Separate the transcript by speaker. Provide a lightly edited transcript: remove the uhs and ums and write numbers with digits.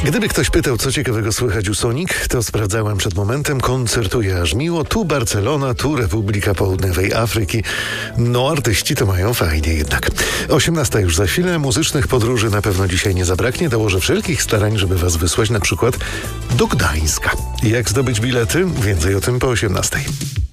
Speaker 1: Gdyby ktoś pytał, co ciekawego słychać u Sonic, to sprawdzałem przed momentem. Koncertuje aż miło. Tu Barcelona, tu Republika Południowej Afryki. No, artyści to mają fajnie jednak. 18 już za chwilę. Muzycznych podróży na pewno dzisiaj nie zabraknie. Dołożę wszelkich starań, żeby was wysłać na przykład do Gdańska. Jak zdobyć bilety? Więcej o tym po 18.